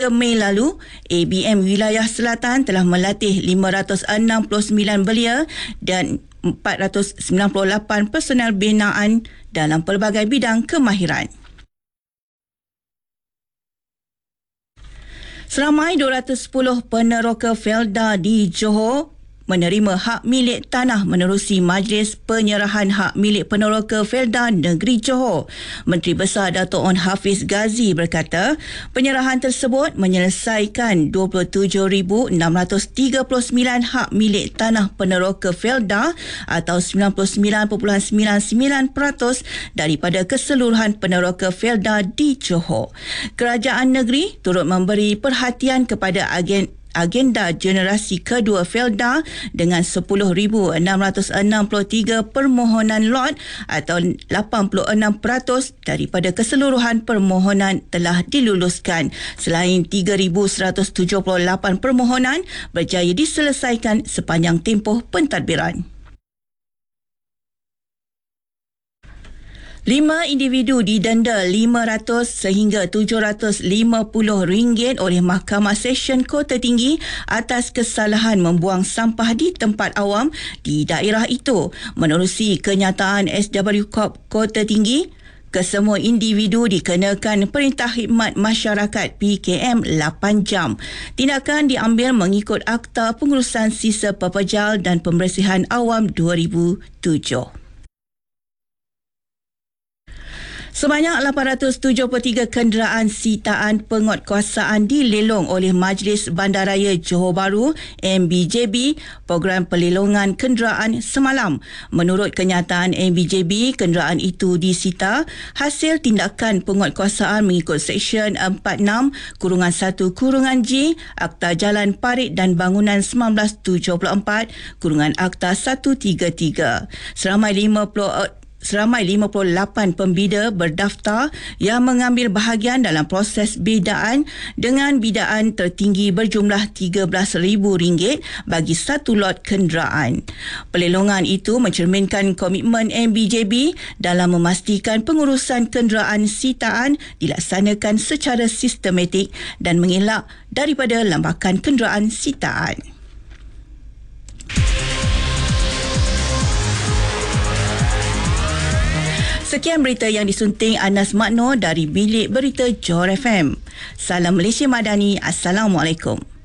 3 Mei lalu, ABM Wilayah Selatan telah melatih 569 belia dan 498 personel binaan dalam pelbagai bidang kemahiran. Seramai 210 peneroka Felda di Johor menerima hak milik tanah menerusi Majlis Penyerahan Hak Milik Peneroka Felda Negeri Johor. Menteri Besar Dato' On Hafiz Ghazi berkata, penyerahan tersebut menyelesaikan 27,639 hak milik tanah peneroka Felda atau 99.99% daripada keseluruhan peneroka Felda di Johor. Kerajaan negeri turut memberi perhatian kepada agenda generasi kedua Felda dengan 10,663 permohonan lot atau 86% daripada keseluruhan permohonan telah diluluskan. Selain 3,178 permohonan berjaya diselesaikan sepanjang tempoh pentadbiran. 5 individu didenda RM500 sehingga RM750 oleh Mahkamah Session Kota Tinggi atas kesalahan membuang sampah di tempat awam di daerah itu. Menerusi kenyataan SW Corp Kota Tinggi, kesemua individu dikenakan Perintah Khidmat Masyarakat PKM 8 jam. Tindakan diambil mengikut Akta Pengurusan Sisa Pepejal dan Pembersihan Awam 2007. Sebanyak 873 kenderaan sitaan penguatkuasaan dilelong oleh Majlis Bandaraya Johor Bahru MBJB program pelelongan kenderaan semalam. Menurut kenyataan MBJB, kenderaan itu disita hasil tindakan penguatkuasaan mengikut Seksyen 46-1-J Akta Jalan Parit dan Bangunan 1974-Akta 133. Seramai 58 pembida berdaftar yang mengambil bahagian dalam proses bidaan dengan bidaan tertinggi berjumlah RM13,000 bagi satu lot kenderaan. Pelelongan itu mencerminkan komitmen MBJB dalam memastikan pengurusan kenderaan sitaan dilaksanakan secara sistematik dan mengelak daripada lambakan kenderaan sitaan. Sekian berita yang disunting Anas Makno dari Bilik Berita Johor FM. Salam Malaysia Madani. Assalamualaikum.